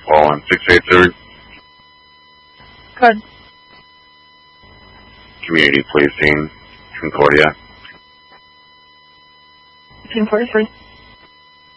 on 683. Good. Community policing, Concordia. Concordia 3.